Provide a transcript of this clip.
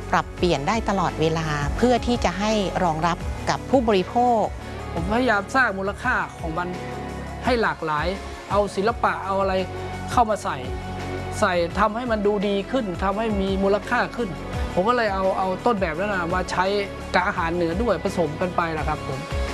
ปรับเปลี่ยนได้ตลอดเวลาเพื่อที่จะให้รองรับกับผู้บริโภคผมพยายามสร้างมูลค่าของมันให้หลากหลายเอาศิลปะเอาอะไรเข้ามาใส่ทำให้มันดูดีขึ้นทำให้มีมูลค่าขึ้นผมก็เลยเอาต้นแบบนั้นมาใช้กับอาหารเหนือด้วยผสมกันไปนะครับผม